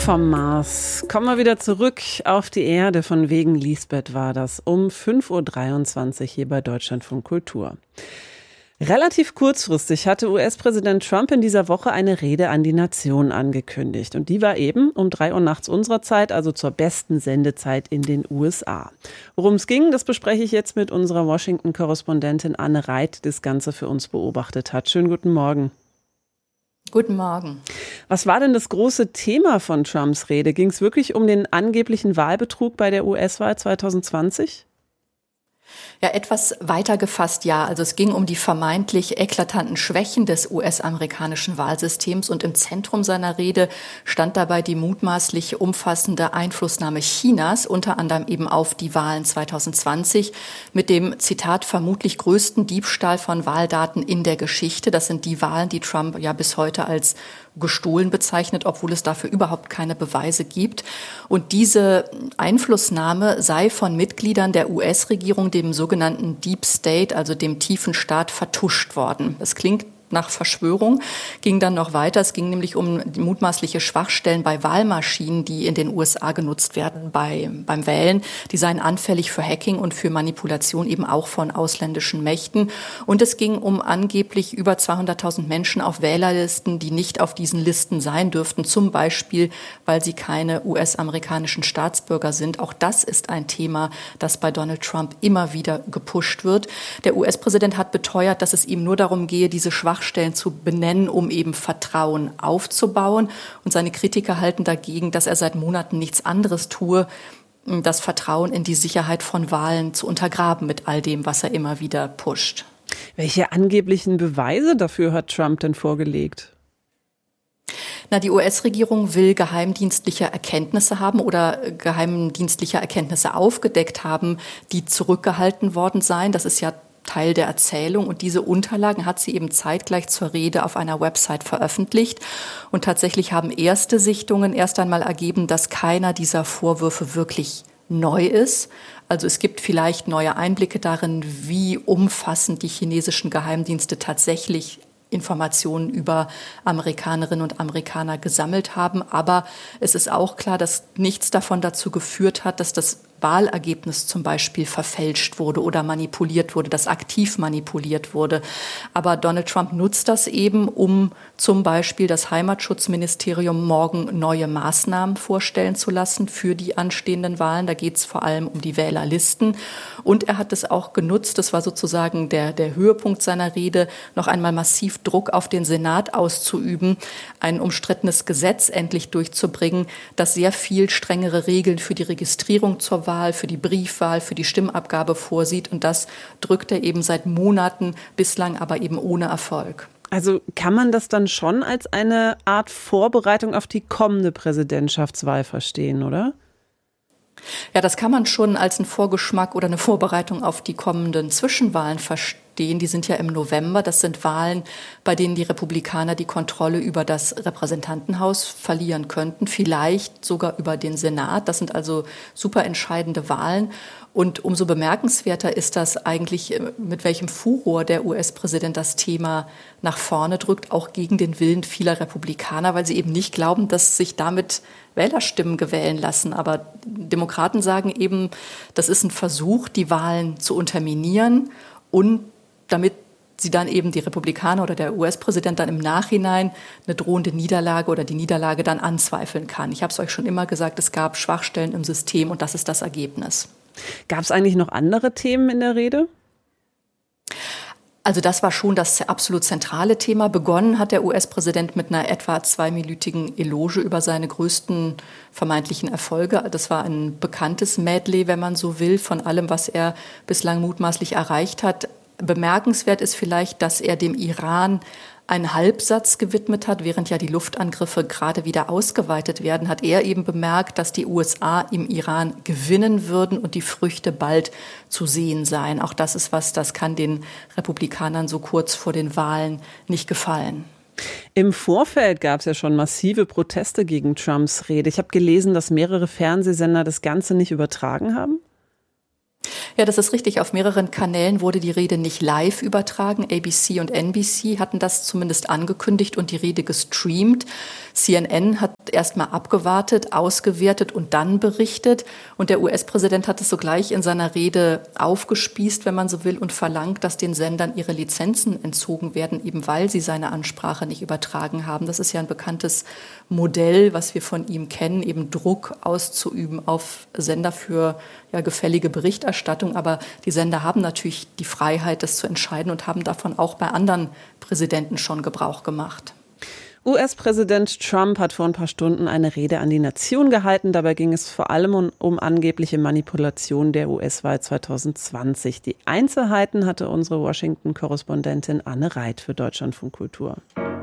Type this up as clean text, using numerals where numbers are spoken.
vom Mars. Kommen wir wieder zurück auf die Erde. Von wegen Lisbeth war das um 5:23 Uhr hier bei Deutschlandfunk Kultur. Relativ kurzfristig hatte US-Präsident Trump in dieser Woche eine Rede an die Nation angekündigt. Und die war eben um 3 Uhr nachts unserer Zeit, also zur besten Sendezeit in den USA. Worum es ging, das bespreche ich jetzt mit unserer Washington-Korrespondentin Anne Reit, die das Ganze für uns beobachtet hat. Schönen guten Morgen. Guten Morgen. Was war denn das große Thema von Trumps Rede? Ging es wirklich um den angeblichen Wahlbetrug bei der US-Wahl 2020? Ja, etwas weiter gefasst, ja. Also es ging um die vermeintlich eklatanten Schwächen des US-amerikanischen Wahlsystems und im Zentrum seiner Rede stand dabei die mutmaßlich umfassende Einflussnahme Chinas, unter anderem eben auf die Wahlen 2020, mit dem, Zitat, vermutlich größten Diebstahl von Wahldaten in der Geschichte. Das sind die Wahlen, die Trump ja bis heute als gestohlen bezeichnet, obwohl es dafür überhaupt keine Beweise gibt. Und diese Einflussnahme sei von Mitgliedern der US-Regierung, dem sogenannten Deep State, also dem tiefen Staat, vertuscht worden. Das klingt nach Verschwörung, ging dann noch weiter. Es ging nämlich um die mutmaßliche Schwachstellen bei Wahlmaschinen, die in den USA genutzt werden beim Wählen. Die seien anfällig für Hacking und für Manipulation eben auch von ausländischen Mächten. Und es ging um angeblich über 200.000 Menschen auf Wählerlisten, die nicht auf diesen Listen sein dürften, zum Beispiel, weil sie keine US-amerikanischen Staatsbürger sind. Auch das ist ein Thema, das bei Donald Trump immer wieder gepusht wird. Der US-Präsident hat beteuert, dass es ihm nur darum gehe, diese Schwachstellen zu benennen, um eben Vertrauen aufzubauen. Und seine Kritiker halten dagegen, dass er seit Monaten nichts anderes tue, das Vertrauen in die Sicherheit von Wahlen zu untergraben mit all dem, was er immer wieder pusht. Welche angeblichen Beweise dafür hat Trump denn vorgelegt? Die US-Regierung will geheimdienstliche Erkenntnisse haben oder geheimdienstliche Erkenntnisse aufgedeckt haben, die zurückgehalten worden seien. Das ist ja Teil der Erzählung. Und diese Unterlagen hat sie eben zeitgleich zur Rede auf einer Website veröffentlicht. Und tatsächlich haben erste Sichtungen erst einmal ergeben, dass keiner dieser Vorwürfe wirklich neu ist. Also es gibt vielleicht neue Einblicke darin, wie umfassend die chinesischen Geheimdienste tatsächlich Informationen über Amerikanerinnen und Amerikaner gesammelt haben. Aber es ist auch klar, dass nichts davon dazu geführt hat, dass das Wahlergebnis zum Beispiel verfälscht wurde oder manipuliert wurde, dass aktiv manipuliert wurde. Aber Donald Trump nutzt das eben, um zum Beispiel das Heimatschutzministerium morgen neue Maßnahmen vorstellen zu lassen für die anstehenden Wahlen. Da geht es vor allem um die Wählerlisten. Und er hat es auch genutzt, das war sozusagen der Höhepunkt seiner Rede, noch einmal massiv Druck auf den Senat auszuüben, ein umstrittenes Gesetz endlich durchzubringen, das sehr viel strengere Regeln für die Registrierung zur Wahl, für die Briefwahl, für die Stimmabgabe vorsieht. Und das drückt er eben seit Monaten, bislang aber eben ohne Erfolg. Also kann man das dann schon als eine Art Vorbereitung auf die kommende Präsidentschaftswahl verstehen, oder? Ja, das kann man schon als einen Vorgeschmack oder eine Vorbereitung auf die kommenden Zwischenwahlen verstehen. Die sind ja im November. Das sind Wahlen, bei denen die Republikaner die Kontrolle über das Repräsentantenhaus verlieren könnten, vielleicht sogar über den Senat. Das sind also super entscheidende Wahlen. Und umso bemerkenswerter ist das eigentlich, mit welchem Furor der US-Präsident das Thema nach vorne drückt, auch gegen den Willen vieler Republikaner, weil sie eben nicht glauben, dass sich damit Wählerstimmen gewählen lassen. Aber Demokraten sagen eben, das ist ein Versuch, die Wahlen zu unterminieren und damit sie dann eben die Republikaner oder der US-Präsident dann im Nachhinein eine drohende Niederlage oder die Niederlage dann anzweifeln kann. Ich habe es euch schon immer gesagt, es gab Schwachstellen im System und das ist das Ergebnis. Gab es eigentlich noch andere Themen in der Rede? Also das war schon das absolut zentrale Thema. Begonnen hat der US-Präsident mit einer etwa 2-minütigen Eloge über seine größten vermeintlichen Erfolge. Das war ein bekanntes Medley, wenn man so will, von allem, was er bislang mutmaßlich erreicht hat. Bemerkenswert ist vielleicht, dass er dem Iran einen Halbsatz gewidmet hat, während ja die Luftangriffe gerade wieder ausgeweitet werden, hat er eben bemerkt, dass die USA im Iran gewinnen würden und die Früchte bald zu sehen seien. Auch das ist was, das kann den Republikanern so kurz vor den Wahlen nicht gefallen. Im Vorfeld gab es ja schon massive Proteste gegen Trumps Rede. Ich habe gelesen, dass mehrere Fernsehsender das Ganze nicht übertragen haben. Ja, das ist richtig. Auf mehreren Kanälen wurde die Rede nicht live übertragen. ABC und NBC hatten das zumindest angekündigt und die Rede gestreamt. CNN hat erstmal abgewartet, ausgewertet und dann berichtet. Und der US-Präsident hat es sogleich in seiner Rede aufgespießt, wenn man so will, und verlangt, dass den Sendern ihre Lizenzen entzogen werden, eben weil sie seine Ansprache nicht übertragen haben. Das ist ja ein bekanntes Modell, was wir von ihm kennen, eben Druck auszuüben auf Sender für gefällige Berichterstattung. Aber die Sender haben natürlich die Freiheit, das zu entscheiden und haben davon auch bei anderen Präsidenten schon Gebrauch gemacht. US-Präsident Trump hat vor ein paar Stunden eine Rede an die Nation gehalten. Dabei ging es vor allem um angebliche Manipulation der US-Wahl 2020. Die Einzelheiten hatte unsere Washington-Korrespondentin Anne Reit für Deutschlandfunk Kultur.